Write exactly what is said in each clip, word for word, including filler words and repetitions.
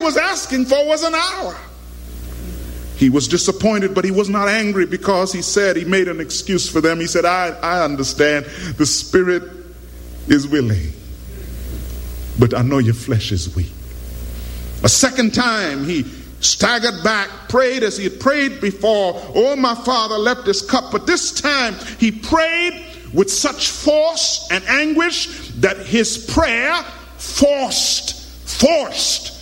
was asking for was an hour. He was disappointed, but he was not angry, because he said, he made an excuse for them. He said, I, I understand the spirit is willing, but I know your flesh is weak. A second time he staggered back, prayed as he had prayed before. Oh, my Father, let this cup. But this time he prayed with such force and anguish that his prayer forced, forced,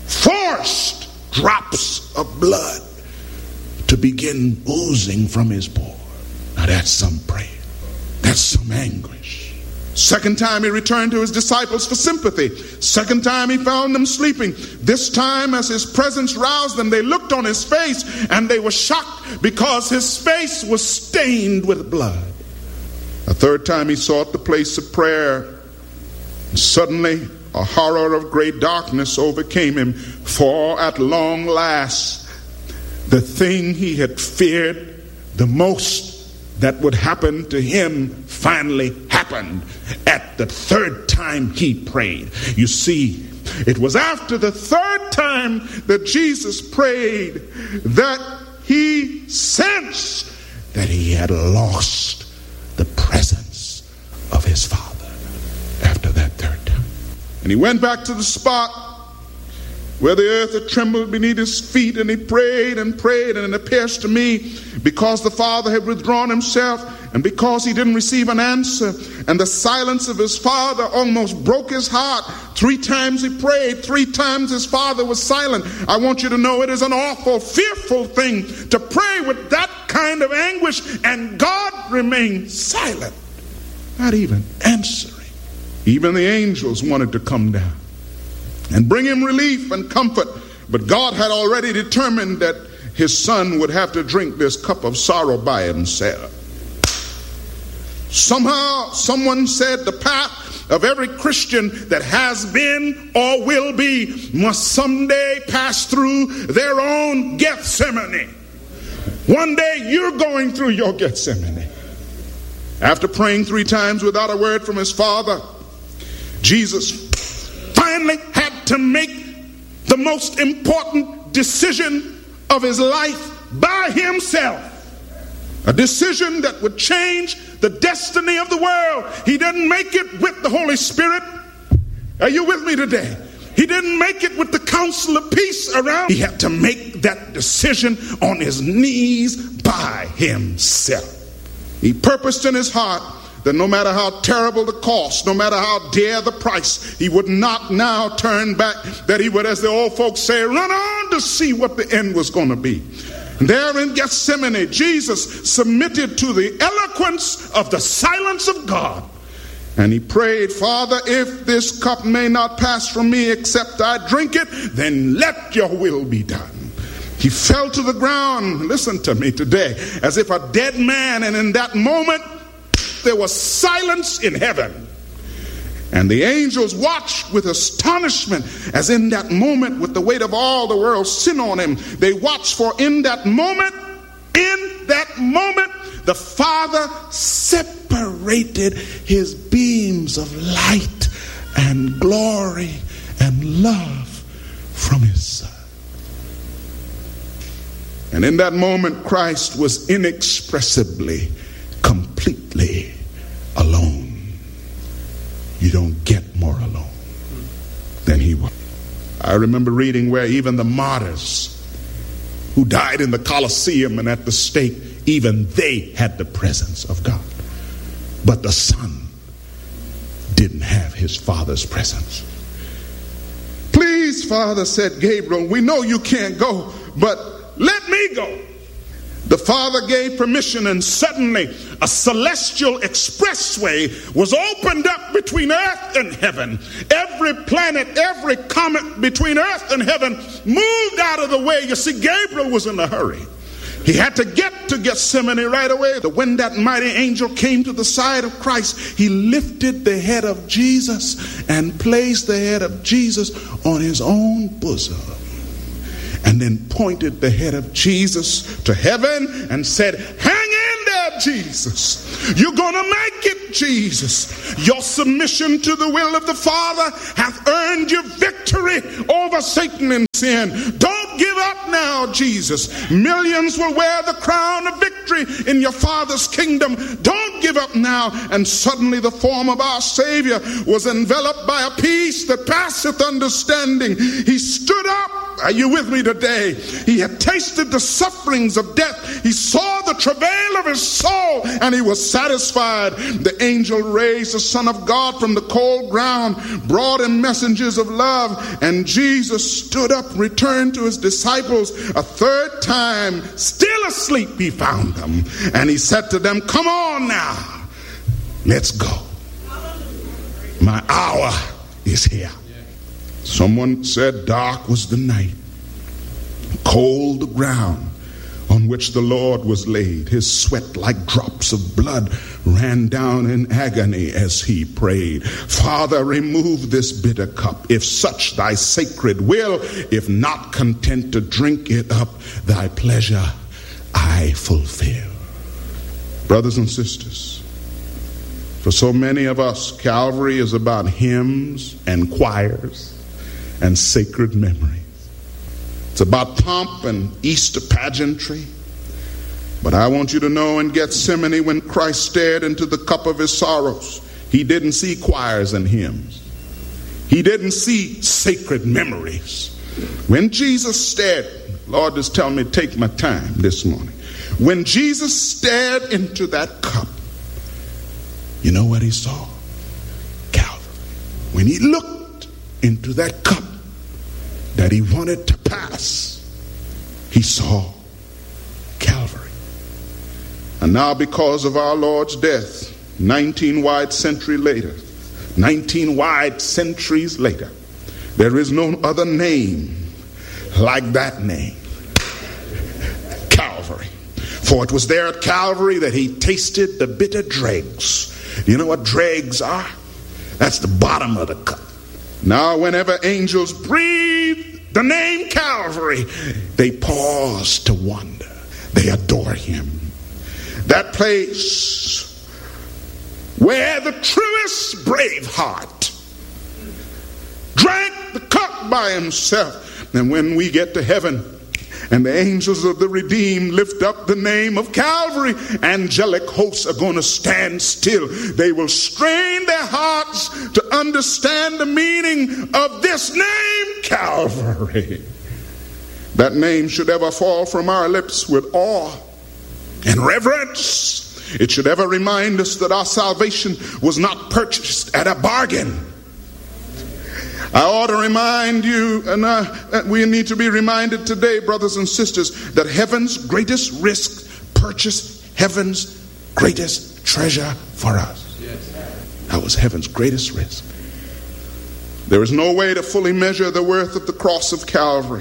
forced drops of blood to begin oozing from his pore. Now that's some prayer. That's some anguish. Second time he returned to his disciples for sympathy. Second time he found them sleeping. This time, as his presence roused them, they looked on his face and they were shocked because his face was stained with blood. A third time he sought the place of prayer. And suddenly a horror of great darkness overcame him, for at long last the thing he had feared the most that would happen to him finally happened at the third time he prayed. You see, it was after the third time that Jesus prayed that he sensed that he had lost the presence of his Father after that third time. And he went back to the spot where the earth had trembled beneath his feet, and he prayed and prayed, and it appears to me, because the Father had withdrawn himself, and because he didn't receive an answer, and the silence of his Father almost broke his heart. Three times he prayed, three times his Father was silent. I want you to know it is an awful, fearful thing to pray with that kind of anguish, and God remained silent, not even answering. Even the angels wanted to come down and bring him relief and comfort, but God had already determined that his son would have to drink this cup of sorrow by himself. Somehow, someone said the path of every Christian that has been or will be must someday pass through their own Gethsemane. One day you're going through your Gethsemane. After praying three times without a word from his Father, Jesus finally had to make the most important decision of his life by himself. A decision that would change the destiny of the world. He didn't make it with the Holy Spirit. Are you with me today? He didn't make it with the counsel of peace around. He had to make that decision on his knees by himself. He purposed in his heart that no matter how terrible the cost, no matter how dear the price, he would not now turn back, that he would, as the old folks say, run on to see what the end was going to be. And there in Gethsemane, Jesus submitted to the eloquence of the silence of God. And he prayed, Father, if this cup may not pass from me except I drink it, then let your will be done. He fell to the ground, listen to me today, as if a dead man, and in that moment, there was silence in heaven. And the angels watched with astonishment, as in that moment, with the weight of all the world's sin on him, they watched, for in that moment, in that moment, the Father separated his beams of light and glory and love from his Son. And in that moment, Christ was inexpressibly, completely alone. You don't get more alone than he was. I remember reading where even the martyrs who died in the Colosseum and at the stake, even they had the presence of God. But the Son didn't have his Father's presence. Please, Father, said Gabriel, we know you can't go, but let me go. The Father gave permission, and suddenly a celestial expressway was opened up between earth and heaven. Every planet, every comet between earth and heaven moved out of the way. You see, Gabriel was in a hurry. He had to get to Gethsemane right away. When that mighty angel came to the side of Christ, he lifted the head of Jesus and placed the head of Jesus on his own bosom, and then pointed the head of Jesus to heaven and said, hang in there, it, Jesus. You're going to make it, Jesus. Your submission to the will of the Father hath earned you victory over Satan and sin. Don't give up now, Jesus. Millions will wear the crown of victory in your Father's kingdom. Don't give up now. And suddenly the form of our Savior was enveloped by a peace that passeth understanding. He stood up. Are you with me today? He had tasted the sufferings of death. He saw the travail of his soul, and he was satisfied. The angel raised the Son of God from the cold ground, brought him messengers of love, and Jesus stood up, returned to his disciples a third time. Still asleep, he found them, and he said to them, "Come on now, let's go. My hour is here." Someone said, dark was the night, cold the ground on which the Lord was laid. His sweat like drops of blood ran down in agony as he prayed. Father, remove this bitter cup, if such thy sacred will. If not content to drink it up, thy pleasure I fulfill. Brothers and sisters, for so many of us, Calvary is about hymns and choirs and sacred memories. It's about pomp and Easter pageantry. But I want you to know, in Gethsemane, when Christ stared into the cup of his sorrows, he didn't see choirs and hymns. He didn't see sacred memories. When Jesus stared, Lord is telling me to take my time this morning. When Jesus stared into that cup, you know what he saw? Calvary. When he looked into that cup that he wanted to pass, he saw Calvary. And now, because of our Lord's death, nineteen wide centuries later, nineteen wide centuries later, there is no other name like that name, Calvary. For it was there at Calvary that he tasted the bitter dregs. You know what dregs are? That's the bottom of the cup. Now, whenever angels breathe the name Calvary, they pause to wonder. They adore him. That place where the truest Braveheart drank the cup by himself. And when we get to heaven and the angels of the redeemed lift up the name of Calvary, angelic hosts are going to stand still. They will strain their hearts to understand the meaning of this name, Calvary. That name should ever fall from our lips with awe and reverence. It should ever remind us that our salvation was not purchased at a bargain. I ought to remind you, and uh, we need to be reminded today, brothers and sisters, that heaven's greatest risk purchased heaven's greatest treasure for us. That was heaven's greatest risk. There is no way to fully measure the worth of the cross of Calvary.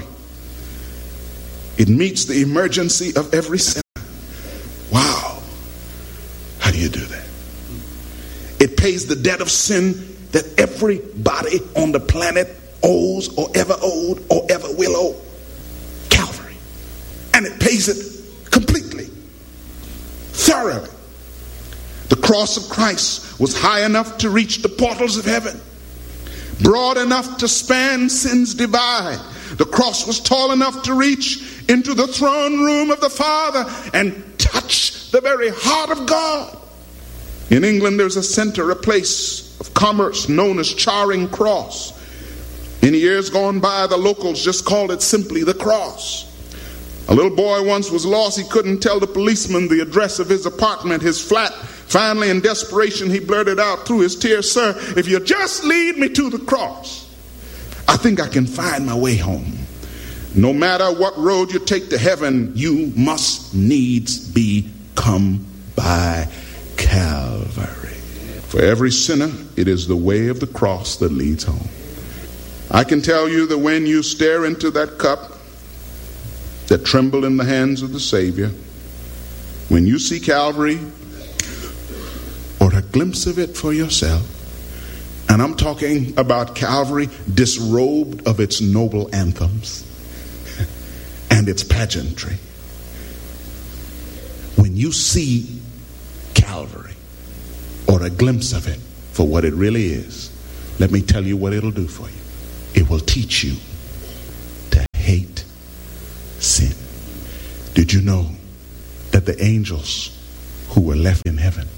It meets the emergency of every sinner. Wow. How do you do that? It pays the debt of sin that everybody on the planet owes or ever owed or ever will owe. Calvary. And it pays it completely, thoroughly. The cross of Christ was high enough to reach the portals of heaven, broad enough to span sin's divide. The cross was tall enough to reach into the throne room of the Father and touch the very heart of God. In England, there's a center, a place of commerce known as Charing Cross. In years gone by, the locals just called it simply the Cross. A little boy once was lost. He couldn't tell the policeman the address of his apartment, his flat. Finally, in desperation, he blurted out through his tears, "Sir, if you just lead me to the cross, I think I can find my way home." No matter what road you take to heaven, you must needs be come by Calvary. For every sinner, it is the way of the cross that leads home. I can tell you that when you stare into that cup that trembled in the hands of the Savior, when you see Calvary or a glimpse of it for yourself, and I'm talking about Calvary disrobed of its noble anthems and its pageantry, when you see Calvary or a glimpse of it for what it really is, let me tell you what it'll do for you. It will teach you to hate sin. Did you know that the angels who were left in heaven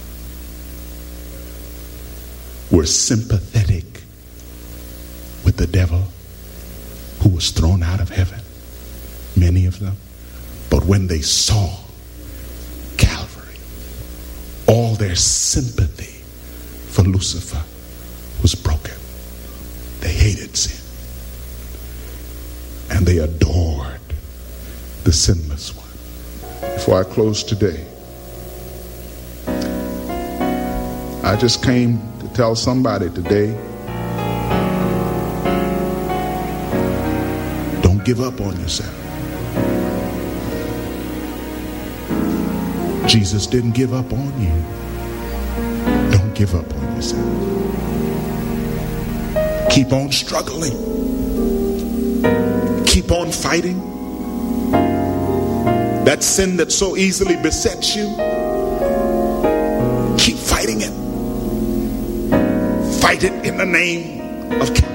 were sympathetic with the devil who was thrown out of heaven? Many of them. But when they saw Calvary, all their sympathy for Lucifer was broken. They hated sin. And they adored the sinless one. Before I close today, I just came to tell somebody today, don't give up on yourself. Jesus didn't give up on you. Don't give up on yourself. Keep on struggling. Keep on fighting. That sin that so easily besets you, keep fighting it. Fight it in the name of God.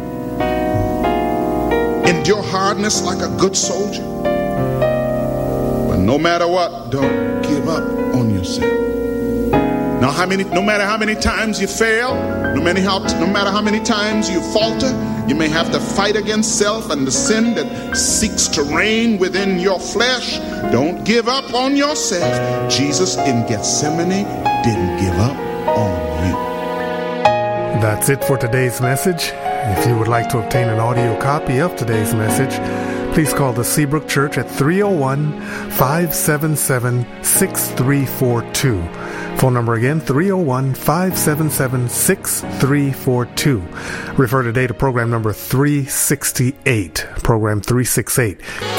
Endure hardness like a good soldier. But no matter what, don't give up on yourself. Now, how many? No matter how many times you fail, no matter how, no matter how many times you falter, you may have to fight against self and the sin that seeks to reign within your flesh. Don't give up on yourself. Jesus in Gethsemane didn't give up on you. That's it for today's message. If you would like to obtain an audio copy of today's message, please call the Seabrook Church at three oh one, five seven seven, six three four two. Phone number again, three oh one, five seven seven, six three four two. Refer today to program number three sixty-eight. Program three sixty-eight.